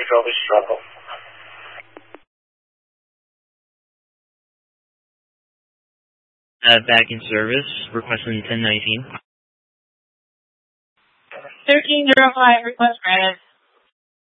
Trophy struggle. Back in service, requesting 1019. 1305, request granted.